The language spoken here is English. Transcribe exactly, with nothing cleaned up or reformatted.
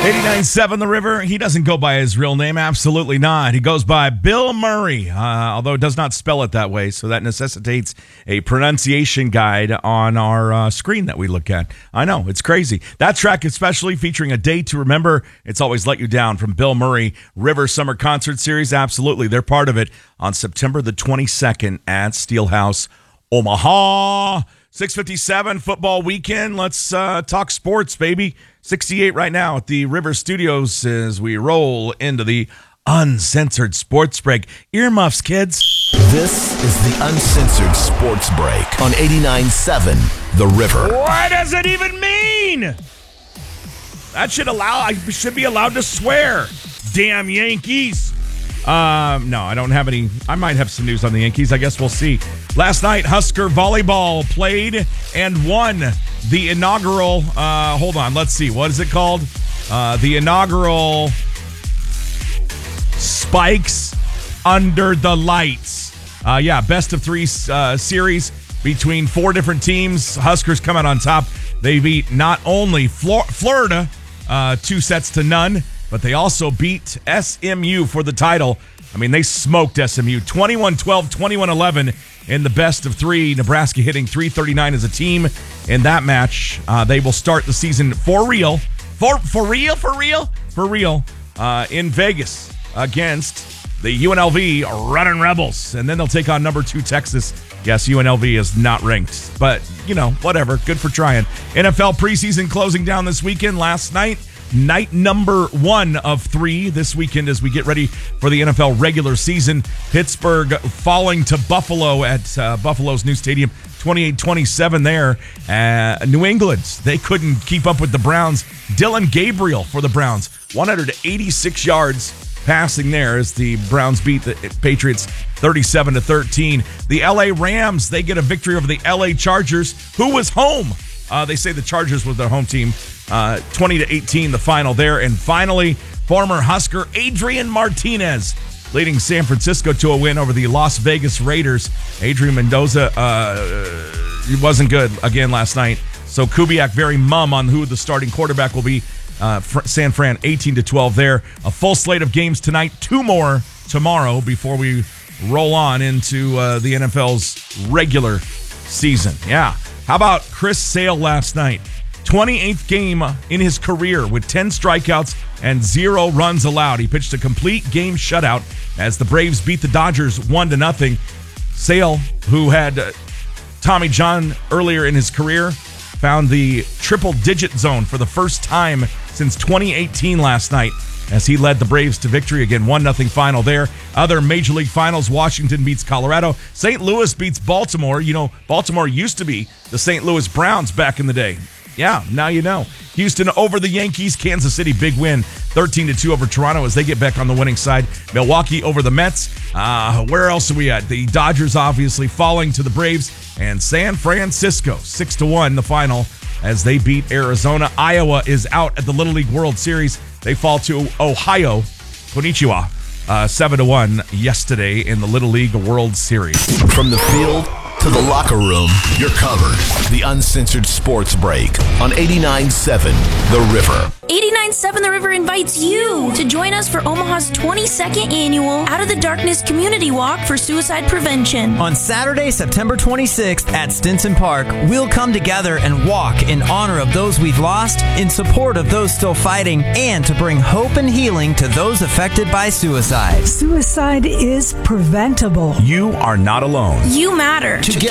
eighty-nine point seven The River. He doesn't go by his real name. Absolutely not. He goes by Bill Murray, uh, although it does not spell it that way. So that necessitates a pronunciation guide on our uh, screen that we look at. I know, it's crazy. That track especially featuring A Day to Remember, It's Always Let You Down from Bill Murray. River Summer Concert Series, absolutely. They're part of it on September the twenty-second at Steelhouse, Omaha. six fifty-seven football weekend. Let's uh, talk sports, baby. sixty-eight right now at the River Studios as we roll into the Uncensored Sports Break. Earmuffs, kids. This is the Uncensored Sports Break on eighty-nine point seven The River. What does it even mean? That should allow. I should be allowed to swear. Damn Yankees. Um, no, I don't have any. I might have some news on the Yankees. I guess we'll see. Last night, Husker volleyball played and won the inaugural. Uh, hold on, let's see. What is it called? Uh, the inaugural Spikes Under the Lights. Uh, yeah, best of three uh, series between four different teams. Huskers come out on top. They beat not only Flor- Florida uh, two sets to none, but they also beat S M U for the title. I mean, they smoked S M U twenty-one twelve, twenty-one eleven in the best of three. Nebraska hitting three thirty-nine as a team in that match. Uh, they will start the season for real. For for real, for real, for real uh, in Vegas against the U N L V Running Rebels. And then they'll take on number two Texas. Yes, U N L V is not ranked, but, you know, whatever. Good for trying. N F L preseason closing down this weekend. Last night, night number one of three this weekend as we get ready for the N F L regular season. Pittsburgh falling to Buffalo at uh, Buffalo's new stadium, twenty-eight twenty-seven there. Uh, New England, they couldn't keep up with the Browns. Dylan Gabriel for the Browns, one hundred eighty-six yards passing there as the Browns beat the Patriots thirty-seven to thirteen. The L A Rams, they get a victory over the L A Chargers, who was home. Uh, they say the Chargers were their home team. Uh, twenty to eighteen, the final there. And finally, former Husker Adrian Martinez leading San Francisco to a win over the Las Vegas Raiders. Adrian Mendoza uh, wasn't good again last night. So Kubiak very mum on who the starting quarterback will be. Uh, San Fran eighteen to twelve there. A full slate of games tonight. Two more tomorrow before we roll on into uh, the N F L's regular season. Yeah. How about Chris Sale last night? twenty-eighth game in his career with ten strikeouts and zero runs allowed. He pitched a complete game shutout as the Braves beat the Dodgers one to nothing. Sale, who had uh, Tommy John earlier in his career, found the triple-digit zone for the first time since twenty eighteen last night as he led the Braves to victory. Again, one nothing final there. Other Major League Finals, Washington beats Colorado. Saint Louis beats Baltimore. You know, Baltimore used to be the Saint Louis Browns back in the day. Yeah, now you know. Houston over the Yankees. Kansas City, big win, thirteen to two over Toronto as they get back on the winning side. Milwaukee over the Mets. Uh, where else are we at? The Dodgers obviously falling to the Braves. And San Francisco, six to one the final as they beat Arizona. Iowa is out at the Little League World Series. They fall to Ohio. Konnichiwa. Uh, seven to one yesterday in the Little League World Series. From the field to the locker room, you're covered. The Uncensored Sports Break on eighty-nine point seven The River. eighty-nine point seven The River invites you to join us for Omaha's twenty-second annual Out of the Darkness Community Walk for Suicide Prevention. On Saturday, September twenty-sixth at Stinson Park, we'll come together and walk in honor of those we've lost, in support of those still fighting, and to bring hope and healing to those affected by suicide. Suicide is preventable. You are not alone. You matter. Together,